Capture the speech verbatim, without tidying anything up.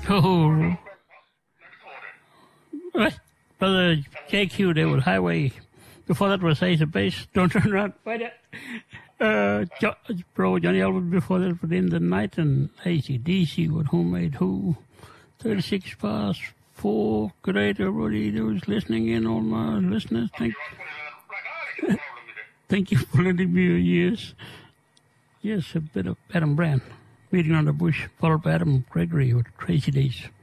Oh. Right. Brother J Q there with Highway. Before that was Ace of Base. Don't turn around. Wait up. Uh, jo- bro, Johnny Albert before that was In the Night, and A C D C with Who Made Who. thirty-six past four. Good day to everybody who's listening in, all my listeners. Thank, thank you for lending me your ears. Yes, a bit of Adam Brand. Meeting on the Bush, followed by Adam Gregory with Crazy Days.